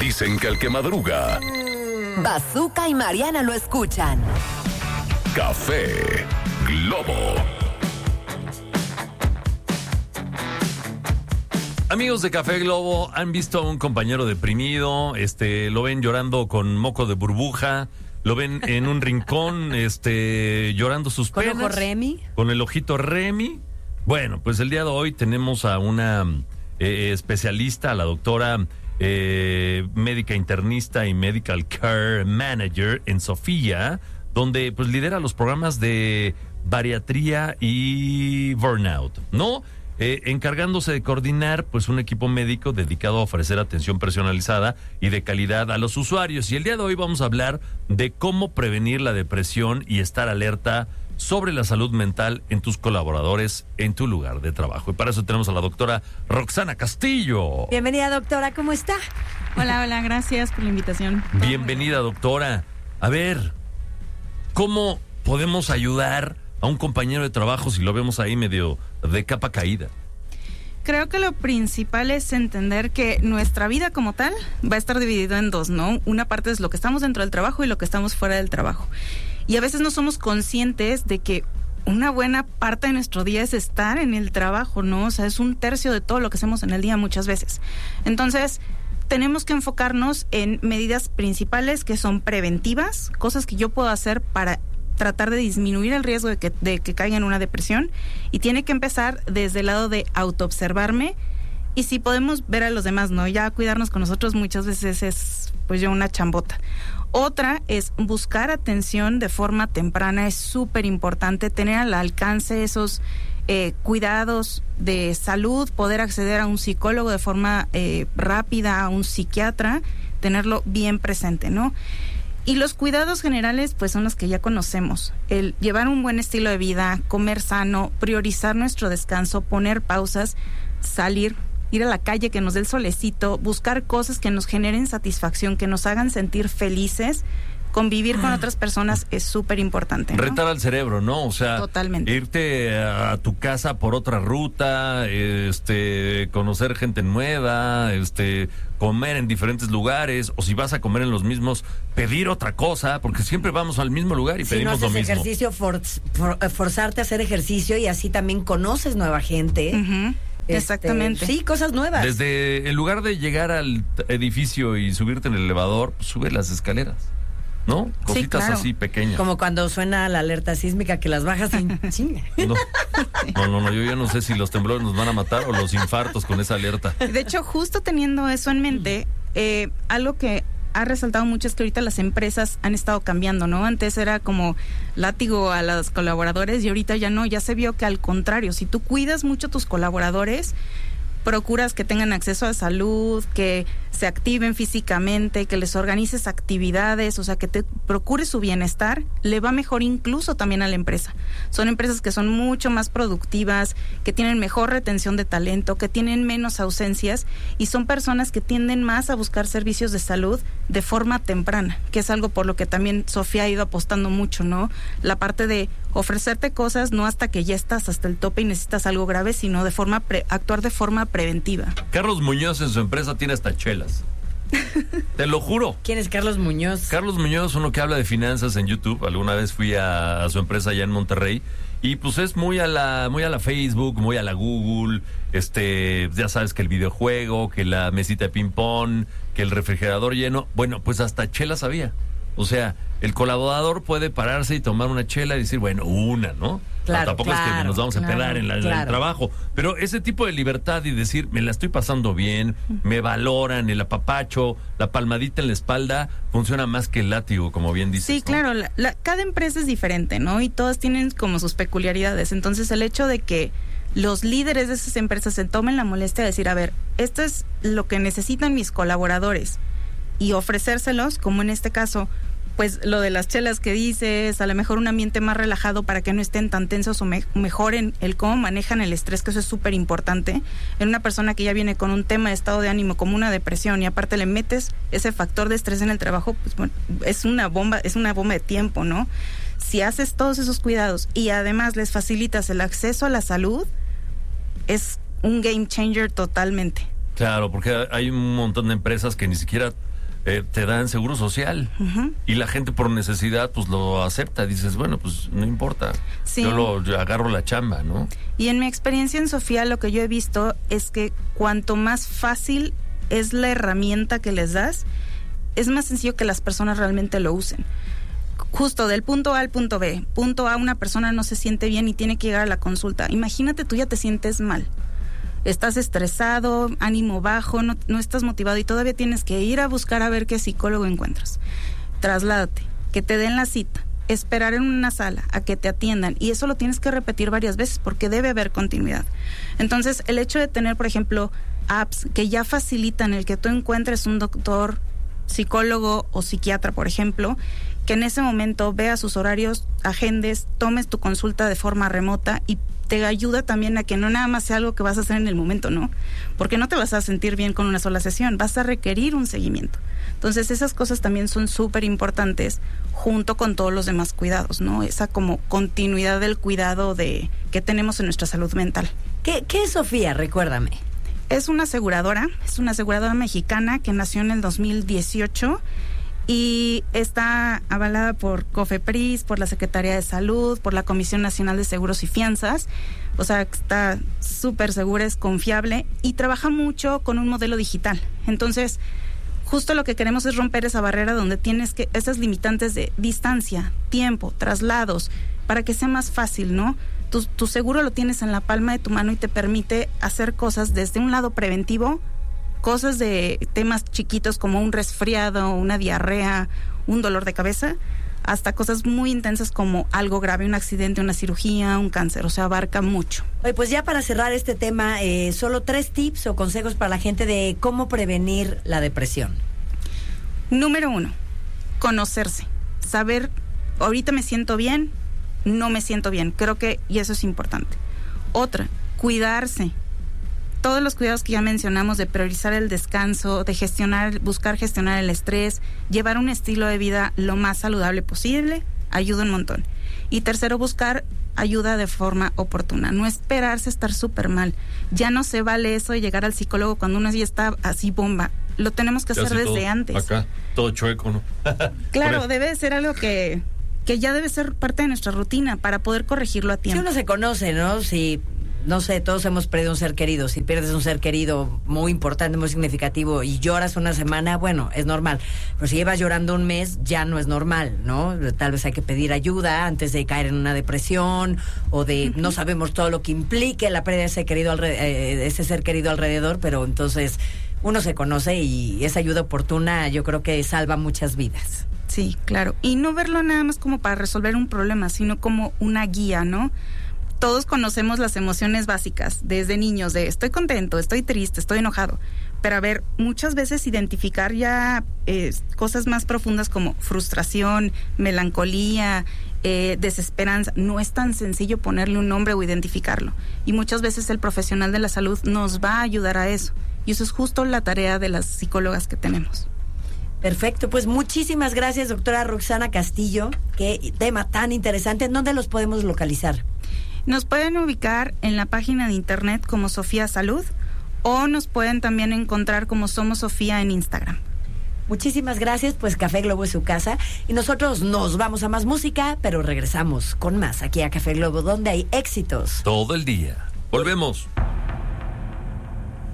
Dicen que el que madruga, Bazooka y Mariana lo escuchan. Café Globo. Amigos de Café Globo, ¿han visto a un compañero deprimido? Lo ven llorando con moco de burbuja, lo ven en un rincón, llorando sus penas. ¿Con ojo Remy? Con el ojito Remy. Bueno, pues el día de hoy tenemos a una especialista, a la doctora médica internista y medical care manager en Sofía, donde pues lidera los programas de bariatría y burnout, ¿no? Encargándose de coordinar pues un equipo médico dedicado a ofrecer atención personalizada y de calidad a los usuarios. Y el día de hoy vamos a hablar de cómo prevenir la depresión y estar alerta sobre la salud mental en tus colaboradores en tu lugar de trabajo. Y para eso tenemos a la doctora Roxana Castillo. Bienvenida, doctora, ¿cómo está? Hola, gracias por la invitación. Bienvenida, doctora. A ver, ¿cómo podemos ayudar a un compañero de trabajo si lo vemos ahí medio de capa caída? Creo que lo principal es entender que nuestra vida como tal va a estar dividida en dos, ¿no? Una parte es lo que estamos dentro del trabajo y lo que estamos fuera del trabajo. Y a veces no somos conscientes de que una buena parte de nuestro día es estar en el trabajo, ¿no? O sea, es un tercio de todo lo que hacemos en el día muchas veces. Entonces, tenemos que enfocarnos en medidas principales que son preventivas, cosas que yo puedo hacer para tratar de disminuir el riesgo de que caiga en una depresión, y tiene que empezar desde el lado de autoobservarme, y si podemos ver a los demás, ¿no? Ya cuidarnos con nosotros muchas veces es pues ya una chambota. Otra es buscar atención de forma temprana. Es súper importante tener al alcance esos cuidados de salud, poder acceder a un psicólogo de forma rápida, a un psiquiatra, tenerlo bien presente, ¿no? Y los cuidados generales, pues son los que ya conocemos. El llevar un buen estilo de vida, comer sano, priorizar nuestro descanso, poner pausas, salir, ir a la calle, que nos dé el solecito, buscar cosas que nos generen satisfacción, que nos hagan sentir felices. Convivir con otras personas es súper importante, ¿no? Retar al cerebro, ¿no? O sea, totalmente. Irte a tu casa por otra ruta, conocer gente nueva, comer en diferentes lugares, o si vas a comer en los mismos, pedir otra cosa, porque siempre vamos al mismo lugar y pedimos lo mismo. Si no haces ejercicio, forzarte a hacer ejercicio, y así también conoces nueva gente. Uh-huh. Exactamente. Sí, cosas nuevas. Desde, en lugar de llegar al edificio y subirte en el elevador, pues sube las escaleras, ¿no? Cositas sí, claro. así pequeñas. Como cuando suena la alerta sísmica, que las bajas sin chinga. No, yo ya no sé si los temblores nos van a matar o los infartos con esa alerta. De hecho, justo teniendo eso en mente, algo que ha resaltado mucho es que ahorita las empresas han estado cambiando, ¿no? Antes era como látigo a los colaboradores, y ahorita ya no, ya se vio que al contrario, si tú cuidas mucho a tus colaboradores, procuras que tengan acceso a salud, que se activen físicamente, que les organices actividades, o sea, que te procures su bienestar, le va mejor incluso también a la empresa. Son empresas que son mucho más productivas, que tienen mejor retención de talento, que tienen menos ausencias, y son personas que tienden más a buscar servicios de salud de forma temprana, que es algo por lo que también Sofía ha ido apostando mucho, ¿no? La parte de ofrecerte cosas no hasta que ya estás hasta el tope y necesitas algo grave, sino de forma actuar de forma preventiva. Carlos Muñoz en su empresa tiene hasta chelas. Te lo juro. ¿Quién es Carlos Muñoz? Carlos Muñoz, uno que habla de finanzas en YouTube. Alguna vez fui a su empresa allá en Monterrey, y pues es muy a la Facebook, muy a la Google. Ya sabes, que el videojuego, que la mesita de ping pong, que el refrigerador lleno. Bueno, pues hasta chelas había. O sea, el colaborador puede pararse y tomar una chela y decir, bueno, una, ¿no? Claro, tampoco es que nos vamos a pelar en el trabajo. Pero ese tipo de libertad y decir, me la estoy pasando bien, me valoran, el apapacho, la palmadita en la espalda, funciona más que el látigo, como bien dices. Sí, ¿no? claro, cada empresa es diferente, ¿no? Y todas tienen como sus peculiaridades. Entonces, el hecho de que los líderes de esas empresas se tomen la molestia de decir, a ver, esto es lo que necesitan mis colaboradores, y ofrecérselos, como en este caso, pues lo de las chelas que dices, a lo mejor un ambiente más relajado para que no estén tan tensos, o mejoren el cómo manejan el estrés, que eso es súper importante. En una persona que ya viene con un tema de estado de ánimo como una depresión, y aparte le metes ese factor de estrés en el trabajo, pues bueno, es una bomba de tiempo, ¿no? Si haces todos esos cuidados y además les facilitas el acceso a la salud, es un game changer totalmente. Claro, porque hay un montón de empresas que ni siquiera te dan seguro social. Y la gente por necesidad pues lo acepta. Dices, bueno, pues no importa. Sí. Yo agarro la chamba, ¿no? Y en mi experiencia en Sofía lo que yo he visto es que cuanto más fácil es la herramienta que les das, es más sencillo que las personas realmente lo usen. Justo del punto A al punto B. Punto A, una persona no se siente bien y tiene que llegar a la consulta. Imagínate, tú ya te sientes mal. Estás estresado, ánimo bajo, no estás motivado y todavía tienes que ir a buscar a ver qué psicólogo encuentras. Trasládate, que te den la cita, esperar en una sala a que te atiendan, y eso lo tienes que repetir varias veces porque debe haber continuidad. Entonces, el hecho de tener, por ejemplo, apps que ya facilitan el que tú encuentres un doctor, psicólogo o psiquiatra, por ejemplo, que en ese momento veas sus horarios, agendes, tomes tu consulta de forma remota y te ayuda también a que no nada más sea algo que vas a hacer en el momento, ¿no? Porque no te vas a sentir bien con una sola sesión, vas a requerir un seguimiento. Entonces, esas cosas también son súper importantes junto con todos los demás cuidados, ¿no? Esa como continuidad del cuidado que tenemos en nuestra salud mental. ¿Qué es Sofía? Recuérdame. Es una aseguradora mexicana que nació en el 2018 y está avalada por COFEPRIS, por la Secretaría de Salud, por la Comisión Nacional de Seguros y Fianzas. O sea, está súper segura, es confiable y trabaja mucho con un modelo digital. Entonces, justo lo que queremos es romper esa barrera donde tienes esas limitantes de distancia, tiempo, traslados, para que sea más fácil, ¿no? Tu seguro lo tienes en la palma de tu mano y te permite hacer cosas desde un lado preventivo, cosas de temas chiquitos como un resfriado, una diarrea, un dolor de cabeza, hasta cosas muy intensas como algo grave, un accidente, una cirugía, un cáncer. O sea, abarca mucho. Oye, pues ya para cerrar este tema, solo 3 tips o consejos para la gente de cómo prevenir la depresión. Número 1, conocerse. Saber, ahorita me siento bien, no me siento bien. Creo que, y eso es importante. Otra, cuidarse. Todos los cuidados que ya mencionamos, de priorizar el descanso, de buscar gestionar el estrés, llevar un estilo de vida lo más saludable posible, ayuda un montón. Y tercero, buscar ayuda de forma oportuna, no esperarse a estar súper mal. Ya no se vale eso de llegar al psicólogo cuando uno ya está así bomba. Lo tenemos que hacer desde antes. Acá, todo chueco, ¿no? Claro, debe de ser algo que ya debe ser parte de nuestra rutina para poder corregirlo a tiempo. Si uno se conoce, ¿no? Si, no sé, todos hemos perdido un ser querido. Si pierdes un ser querido muy importante, muy significativo y lloras una semana, bueno, es normal. Pero si llevas llorando un mes, ya no es normal, ¿no? Tal vez hay que pedir ayuda antes de caer en una depresión o de no sabemos todo lo que implique la pérdida de ese ser querido alrededor, pero entonces uno se conoce y esa ayuda oportuna yo creo que salva muchas vidas. Sí, claro. Y no verlo nada más como para resolver un problema, sino como una guía, ¿no? Todos conocemos las emociones básicas desde niños, de estoy contento, estoy triste, estoy enojado. Pero a ver, muchas veces identificar ya cosas más profundas como frustración, melancolía, desesperanza, no es tan sencillo ponerle un nombre o identificarlo. Y muchas veces el profesional de la salud nos va a ayudar a eso. Y eso es justo la tarea de las psicólogas que tenemos. Perfecto, pues muchísimas gracias, doctora Roxana Castillo. Qué tema tan interesante. ¿En dónde los podemos localizar? Nos pueden ubicar en la página de internet como Sofía Salud o nos pueden también encontrar como Somos Sofía en Instagram. Muchísimas gracias, pues Café Globo es su casa y nosotros nos vamos a más música, pero regresamos con más aquí a Café Globo, donde hay éxitos. Todo el día. Volvemos.